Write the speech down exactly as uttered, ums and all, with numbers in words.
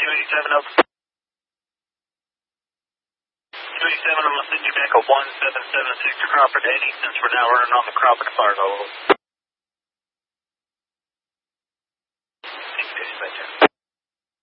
two eighty-seven up. two eighty-seven, I'm going to send you back a one seven seven six to Crawford eighty since we're now running on the Crawford Fargo. Thank you, dispatcher.